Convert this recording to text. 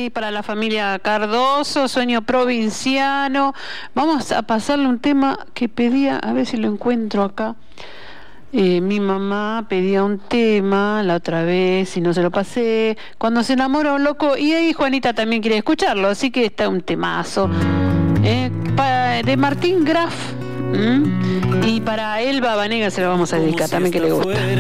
ahí para la familia Cardoso, Sueño Provinciano. Vamos a pasarle un tema que pedía, a ver si lo encuentro acá. Mi mamá pedía un tema la otra vez y no se lo pasé. Cuando se enamora un loco, y ahí Juanita también quiere escucharlo, así que está un temazo. De Martín Graf. Y para Elba Banega se lo vamos a dedicar también, que le gusta.